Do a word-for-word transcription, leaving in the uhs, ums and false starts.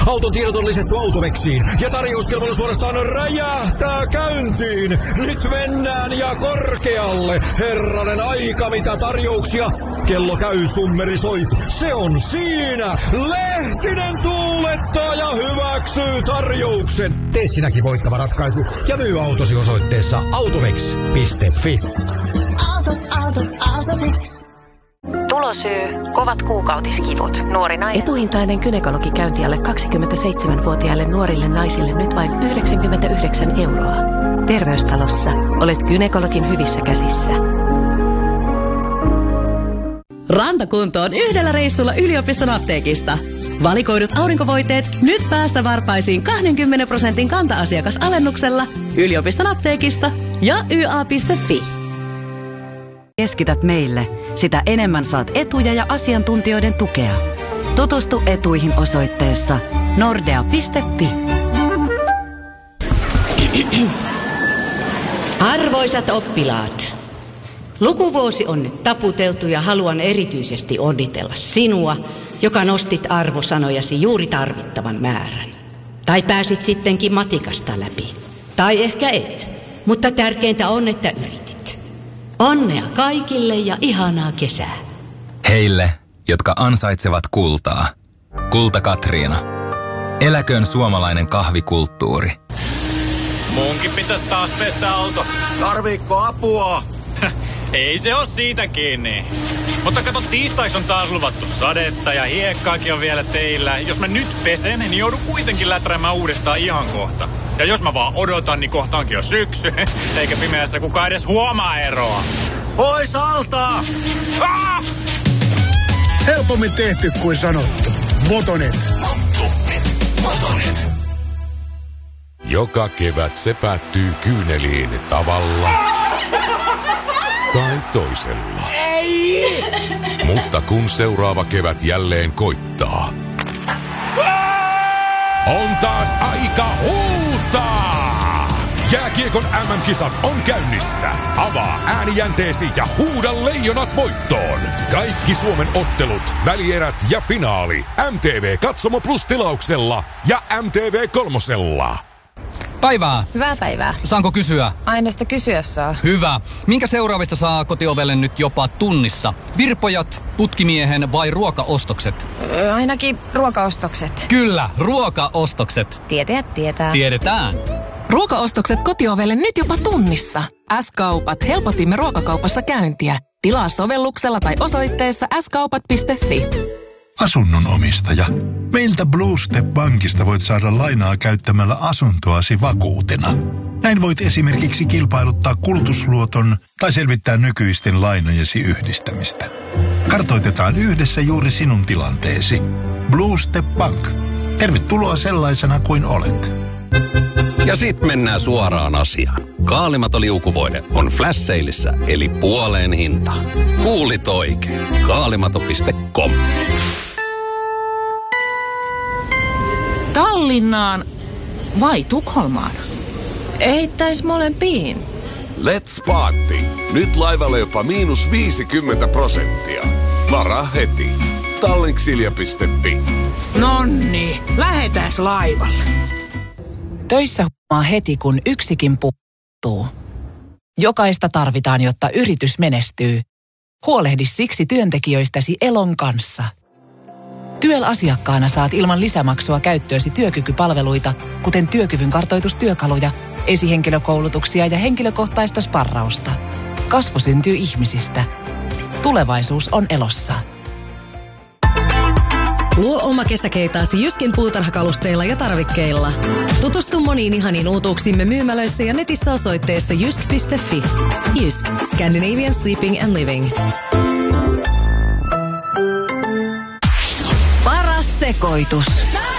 Autotiedot on lisätty Autovexiin ja tarjouskilpailu suorastaan räjähtää käyntiin. Nyt mennään ja korkealle. Herranen aika, mitä tarjouksia. Kello käy, summeri soi. Se on siinä. Lehtinen tuulettaa ja hyväksyy tarjouksen. Tee sinäkin voittava ratkaisu ja myy autosi osoitteessa autovex piste fi. Auto, auto, Autovex. Tulosyy, kovat kuukautiskivut, nuori nainen. Etuhintainen gynekologikäynti alle kaksikymmentäseitsemänvuotiaille nuorille naisille nyt vain yhdeksänkymmentäyhdeksän euroa. Terveystalossa olet gynekologin hyvissä käsissä. Rantakuntoon yhdellä reissulla yliopiston apteekista. Valikoidut aurinkovoiteet nyt päästä varpaisiin kaksikymmentä prosentin kanta-asiakasalennuksella yliopiston apteekista ja y a piste fi. Keskität meille, sitä enemmän saat etuja ja asiantuntijoiden tukea. Tutustu etuihin osoitteessa nordea piste fi. Arvoisat oppilaat, lukuvuosi on nyt taputeltu ja haluan erityisesti onnitella sinua, joka nostit arvosanojasi juuri tarvittavan määrän. Tai pääsit sittenkin matikasta läpi. Tai ehkä et, mutta tärkeintä on, että yritit. Onnea kaikille ja ihanaa kesää. Heille, jotka ansaitsevat kultaa. Kulta Katriina. Eläköön suomalainen kahvikulttuuri. Munkin pitäisi taas pestä auto. Tarviikko apua? Ei se oo siitä kiinni. Mutta kato, tiistaiksi on taas luvattu sadetta ja hiekkaakin on vielä teillä. Jos mä nyt pesen, niin joudun kuitenkin läträämään uudestaan ihan kohta. Ja jos mä vaan odotan, niin kohtaankin jo syksy. Eikä pimeässä kukaan edes huomaa eroa. Pois alta! Ah! Helpommin tehty kuin sanottu. Motonet. Motonet. Motonet. Joka kevät se päättyy kyyneliin tavalla tai toisella. Ei! Mutta kun seuraava kevät jälleen koittaa, on taas aika huutaa! Jääkiekon äm äm-kisat on käynnissä. Avaa äänijänteesi ja huuda leijonat voittoon. Kaikki Suomen ottelut, välierät ja finaali. M T V Katsomo Plus -tilauksella ja M T V kolmosella. Päivää. Hyvää päivää. Saanko kysyä? Aina sitä kysyä saa. Hyvä. Minkä seuraavista saa kotiovelle nyt jopa tunnissa? Virpojat, putkimiehen vai ruokaostokset? Öö, ainakin ruokaostokset. Kyllä, ruokaostokset. Tietäjät tietää. Tiedetään. Ruokaostokset kotiovelle nyt jopa tunnissa. S-kaupat, helpotimme ruokakaupassa käyntiä. Tilaa sovelluksella tai osoitteessa s kaupat piste fi. Asunnon omistaja. Meiltä Blue Step Bankista voit saada lainaa käyttämällä asuntoasi vakuutena. Näin voit esimerkiksi kilpailuttaa kulutusluoton tai selvittää nykyisten lainojesi yhdistämistä. Kartoitetaan yhdessä juuri sinun tilanteesi. Blue Step Bank. Tervetuloa sellaisena kuin olet. Ja sit mennään suoraan asiaan. Kaalimato liukuvoide on flash saleissa, eli puoleen hintaan. Kuulit oikein. Kaalimato piste com. Tallinnaan vai Tukholmaan? Eittäis molempiin. Let's party! Nyt laivalle jopa miinus viisikymmentä prosenttia. Varaa heti. Tallinksilja piste fi. Nonni, lähetääs laivalle. Töissä huomaa heti, kun yksikin puuttuu. Jokaista tarvitaan, jotta yritys menestyy. Huolehdi siksi työntekijöistäsi Elon kanssa. T Y E L-asiakkaana saat ilman lisämaksua käyttöösi työkykypalveluita, kuten työkyvyn kartoitustyökaluja, esihenkilökoulutuksia ja henkilökohtaista sparrausta. Kasvu syntyy ihmisistä. Tulevaisuus on Elossa. Luo oma kesäkeitaasi Jyskin puutarhakalusteilla ja tarvikkeilla. Tutustu moniin ihaniin uutuuksimme myymälöissä ja netissä osoitteessa jysk piste fi. Jysk, Scandinavian Sleeping and Living. Paras sekoitus.